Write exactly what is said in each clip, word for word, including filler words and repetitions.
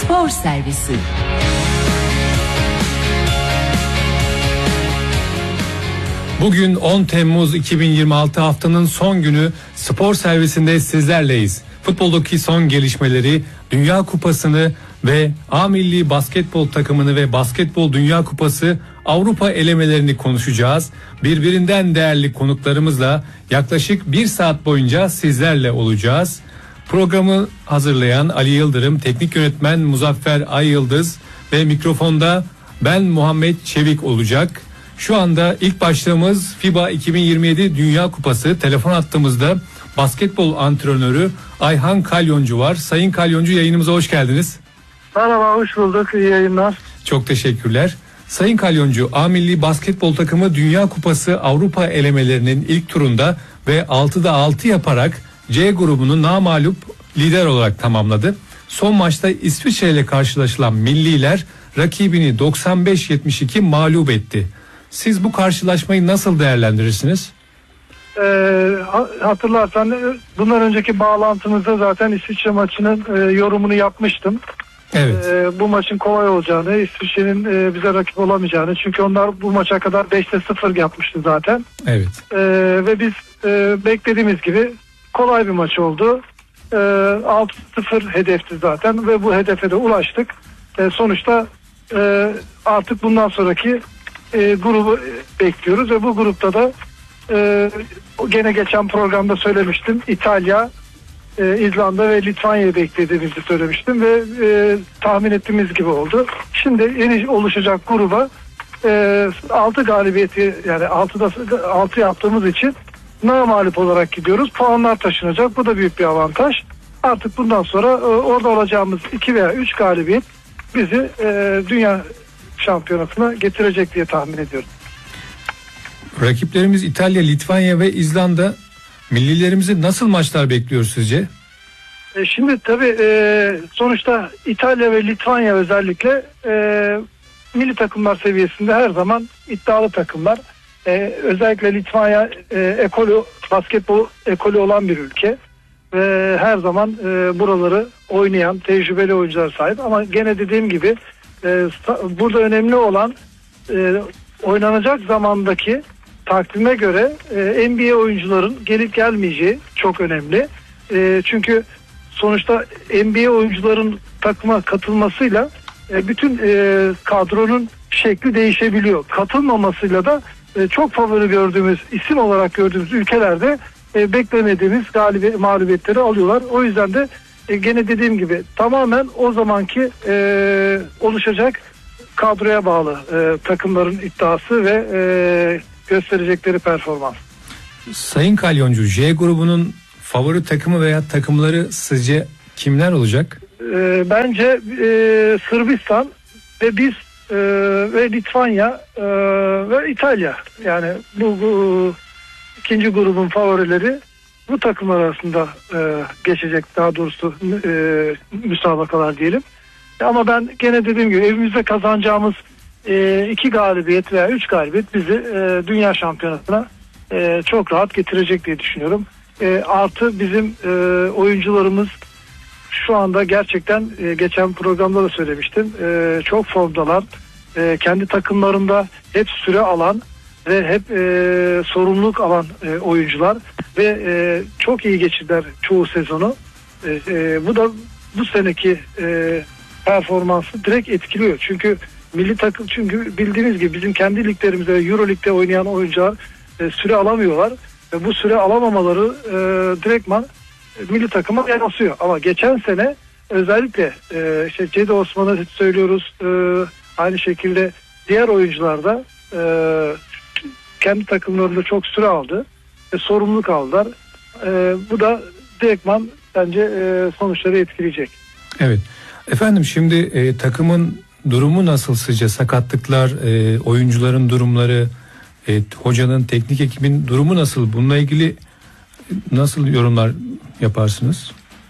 Spor Servisi. Bugün on Temmuz iki bin yirmi altı, haftanın son günü. Spor Servisi'nde sizlerleyiz. Futboldaki son gelişmeleri, Dünya Kupası'nı ve A Milli Basketbol takımını ve Basketbol Dünya Kupası Avrupa elemelerini konuşacağız. Birbirinden değerli konuklarımızla yaklaşık bir saat boyunca sizlerle olacağız. Programı hazırlayan Ali Yıldırım, teknik yönetmen Muzaffer Ay Yıldız ve mikrofonda ben Muhammed Çevik olacak. Şu anda ilk başlığımız FIBA iki bin yirmi yedi Dünya Kupası. Telefon hattımızda basketbol antrenörü Ayhan Kalyoncu var. Sayın Kalyoncu, yayınımıza hoş geldiniz. Merhaba, hoş bulduk. İyi yayınlar. Çok teşekkürler. Sayın Kalyoncu, A Milli Basketbol takımı Dünya Kupası Avrupa elemelerinin ilk turunda ve altıda altı yaparak C grubunu namağlup lider olarak tamamladı. Son maçta İsviçre ile karşılaşılan milliler rakibini doksan beş yetmiş iki mağlup etti. Siz bu karşılaşmayı nasıl değerlendirirsiniz? Ee, hatırlarsan bundan önceki bağlantımızda zaten İsviçre maçının e, yorumunu yapmıştım. Evet. E, bu maçın kolay olacağını, İsviçre'nin e, bize rakip olamayacağını. Çünkü onlar bu maça kadar beşte sıfır yapmıştı zaten. Evet. E, ve biz e, beklediğimiz gibi kolay bir maç oldu. E, altı sıfır hedefti zaten ve bu hedefe de ulaştık. E, sonuçta e, artık bundan sonraki E, grubu bekliyoruz ve bu grupta da e, gene geçen programda söylemiştim, İtalya, e, İzlanda ve Litvanya'yı beklediğimizi söylemiştim ve e, tahmin ettiğimiz gibi oldu. Şimdi yeni oluşacak gruba e, altı galibiyeti, yani altıda altı yaptığımız için namağlup olarak gidiyoruz. Puanlar taşınacak, bu da büyük bir avantaj. Artık bundan sonra e, orada olacağımız iki veya üç galibiyet bizi e, dünya şampiyonasına getirecek diye tahmin ediyorum. Rakiplerimiz İtalya, Litvanya ve İzlanda. Millilerimizi nasıl maçlar bekliyor sizce? E şimdi tabii e, sonuçta İtalya ve Litvanya özellikle e, milli takımlar seviyesinde her zaman iddialı takımlar. E, özellikle Litvanya e, ekolü, basketbol ekolü olan bir ülke. Ve her zaman e, buraları oynayan tecrübeli oyuncular sahip. Ama gene dediğim gibi Ee, burada önemli olan e, oynanacak zamandaki takvime göre e, N B A oyuncuların gelip gelmeyeceği çok önemli. E, çünkü sonuçta N B A oyuncuların takıma katılmasıyla e, bütün e, kadronun şekli değişebiliyor. Katılmamasıyla da e, çok favori gördüğümüz, isim olarak gördüğümüz ülkelerde e, beklemediğimiz galibi, mağlubiyetleri alıyorlar. O yüzden de E, gene dediğim gibi tamamen o zamanki e, oluşacak kadroya bağlı e, takımların iddiası ve e, gösterecekleri performans. Sayın Kalyoncu, J grubunun favori takımı veya takımları sizce kimler olacak? E, bence e, Sırbistan ve biz e, ve Litvanya e, ve İtalya, yani bu, bu ikinci grubun favorileri bu takımlar arasında e, geçecek, daha doğrusu e, müsabakalar diyelim. Ama ben gene dediğim gibi evimizde kazanacağımız e, iki galibiyet veya üç galibiyet bizi e, dünya şampiyonasına e, çok rahat getirecek diye düşünüyorum. E, artı bizim e, oyuncularımız şu anda gerçekten e, geçen programda da söylemiştim. E, çok formdalar. E, kendi takımlarında hep süre alan ve hep e, sorumluluk alan e, oyuncular ve e, çok iyi geçirdiler çoğu sezonu. E, e, bu da bu seneki e, performansı direkt etkiliyor. Çünkü milli takım, çünkü bildiğiniz gibi bizim kendi liglerimizde, Euro Lig'de oynayan oyuncular e, süre alamıyorlar ve bu süre alamamaları e, direktman e, milli takıma yansıyor. Ama geçen sene özellikle e, işte Cedi Osman'ı söylüyoruz, e, aynı şekilde diğer oyuncular da e, kendi takımlarında çok süre aldı ve sorumluluk aldılar. E, bu da direktman bence e, sonuçları etkileyecek. Evet. Efendim, şimdi e, takımın durumu nasıl sizce? Sakatlıklar, e, oyuncuların durumları, e, hocanın, teknik ekibin durumu nasıl? Bununla ilgili nasıl yorumlar yaparsınız?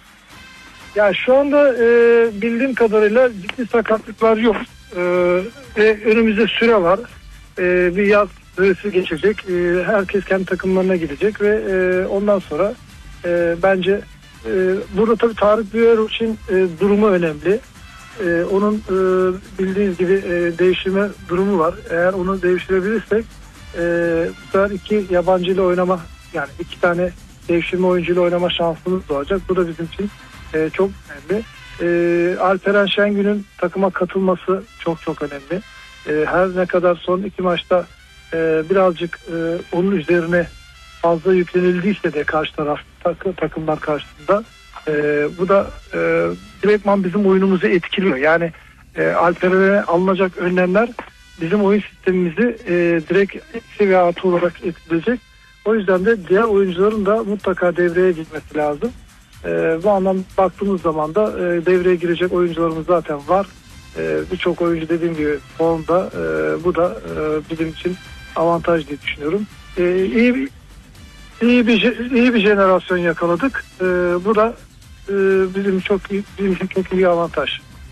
Ya şu anda e, bildiğim kadarıyla ciddi sakatlıklar yok. E, ve önümüzde süre var. E, bir yaz süresi geçecek. E, herkes kendi takımlarına gidecek ve e, ondan sonra e, bence e, burada tabii Tarık Büyüer için e, durumu önemli. e, onun e, bildiğiniz gibi e, değiştirme durumu var. Eğer onu değiştirebilirsek e, bu sefer iki yabancı ile oynama, yani iki tane devşirme oyuncuyla oynama şansımız olacak. Bu da bizim için e, çok önemli. E, Alperen Şengün'ün takıma katılması çok çok önemli. E, her ne kadar son iki maçta e, birazcık e, onun üzerine fazla yüklenildiyse de karşı taraf takı, takımlar karşısında e, bu da e, direktman bizim oyunumuzu etkiliyor. Yani e, Alperen'e alınacak önlemler bizim oyun sistemimizi e, direkt seviye artı olarak etkileyecek. O yüzden de diğer oyuncuların da mutlaka devreye girmesi lazım. E, bu anlamda baktığımız zaman da e, devreye girecek oyuncularımız zaten var. E, Birçok oyuncu dediğim gibi formda. E, bu da e, bizim için avantaj diye düşünüyorum. E, iyi bir iyi bir iyi bir jenerasyon yakaladık. E, bu da e, bizim çok iyi, bizim için çok iyi bir avantaj.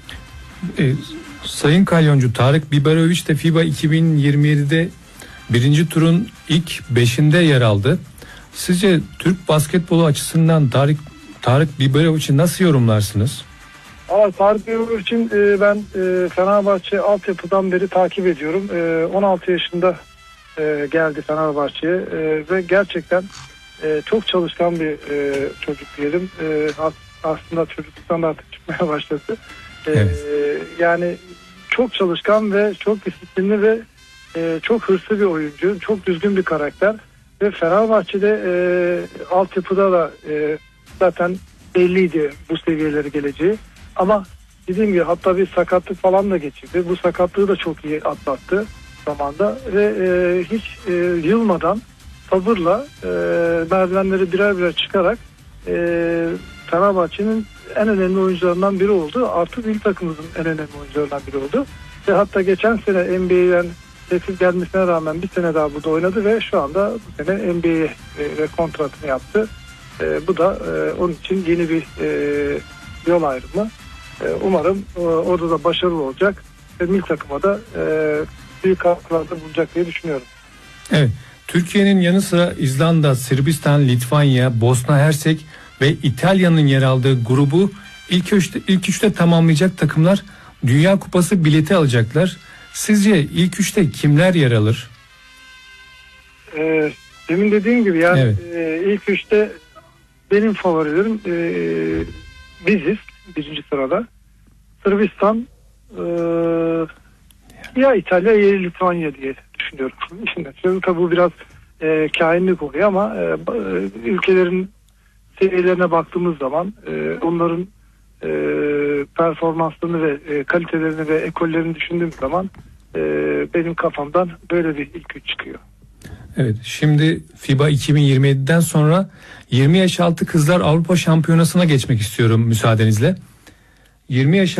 E, Sayın Kalyoncu, Tarık Biberoviç de FIBA iki bin yirmi yedide birinci turun ilk beşinde yer aldı. Sizce Türk basketbolu açısından Tarık Tarık Biberoviç'i nasıl yorumlarsınız? Aa, Tarık Biberoviç'in e, ben e, Fenerbahçe altyapıdan beri takip ediyorum. E, on altı yaşında e, geldi Fenerbahçe'ye e, ve gerçekten e, çok çalışkan bir e, çocuk diyelim. E, aslında çocukluktan da artık çıkmaya başladı. E, evet. Yani çok çalışkan ve çok disiplinli ve e, çok hırslı bir oyuncu. Çok düzgün bir karakter. Ve Fenerbahçe'de e, altyapıda da e, zaten belliydi bu seviyelere geleceği. Ama dediğim gibi hatta bir sakatlık falan da geçirdi. Bu sakatlığı da çok iyi atlattı zamanda ve e, hiç e, yılmadan sabırla e, merdivenleri birer birer çıkarak e, Fenerbahçe'nin en önemli oyuncularından biri oldu. Artı milli takımımızın en önemli oyuncularından biri oldu. Ve hatta geçen sene N B A'den teklif gelmesine rağmen bir sene daha burada oynadı ve şu anda bu sene N B A'ye e, kontratını yaptı. E, bu da e, onun için yeni bir e, yol ayrımı. E, umarım e, orada da başarılı olacak ve milli takıma da e, büyük katkılarda bulacak diye düşünüyorum. Evet. Türkiye'nin yanı sıra İzlanda, Sırbistan, Litvanya, Bosna Hersek ve İtalya'nın yer aldığı grubu ilk üçte, ilk üçte tamamlayacak takımlar Dünya Kupası bileti alacaklar. Sizce ilk üçte kimler yer alır? E, demin dediğim gibi yani evet. e, ilk üçte benim favorilerim e, biziz birinci sırada. Sırbistan, e, ya İtalya ya Litvanya diye düşünüyorum. Şimdi tabii bu biraz e, kainlik oluyor ama e, ülkelerin seviyelerine baktığımız zaman e, onların e, performanslarını ve e, kalitelerini ve ekollerini düşündüğüm zaman e, benim kafamdan böyle bir ilk üç çıkıyor. Evet, şimdi FIBA iki bin yirmi yediden sonra yirmi yaş altı kızlar Avrupa Şampiyonası'na geçmek istiyorum müsaadenizle. yirmi yaş